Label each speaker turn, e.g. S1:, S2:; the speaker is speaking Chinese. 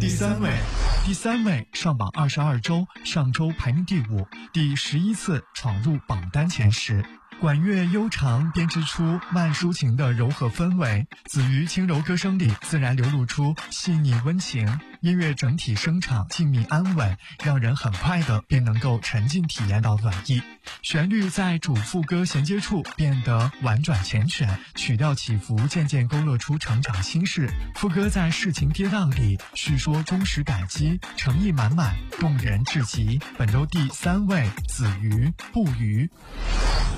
S1: 第三位上榜22周，上周排名第5，第11次闯入榜单前10。管乐悠长，编织出慢抒情的柔和氛围，子瑜轻柔歌声里自然流露出细腻温情。音乐整体声场静谧安稳，让人很快的便能够沉浸体验到暖意。旋律在主副歌衔接处变得婉转缱绻，曲调起伏渐渐勾勒出成长心事。副歌在世情跌宕里叙说忠实感激，诚意满满，动人至极。本周第3位，子瑜不渝。